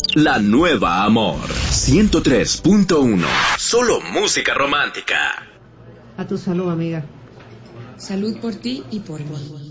La nueva Amor 103.1. Solo música romántica. A tu salud, amiga. Salud por ti y por mí.